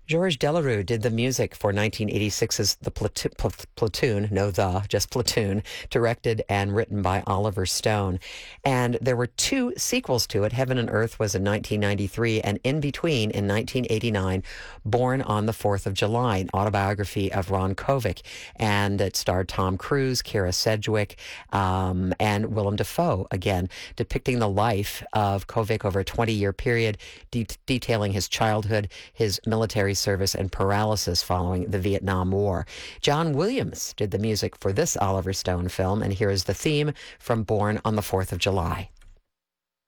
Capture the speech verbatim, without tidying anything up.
Georges Delerue did the music for nineteen eighty-six's The Platoon, Pl- Platoon, no the, just Platoon, directed and written by Oliver Stone. And there were two sequels to it. Heaven and Earth was in nineteen ninety-three, and In Between in nineteen eighty-nine, Born on the fourth of July, an autobiography of Ron Kovic. And it starred Tom Cruise, Kira Sedgwick, um, and Willem Dafoe, again, depicting the life of Kovic over a twenty-year period, de- detailing his childhood, his military service, and paralysis following the Vietnam War. John Williams did the music for this Oliver Stone film, and here is the theme from Born on the fourth of July.